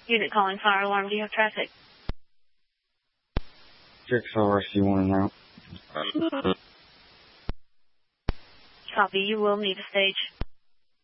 Unit calling fire alarm. Do you have traffic? Jigsaw Rescue 1 route. Copy. You will need a stage.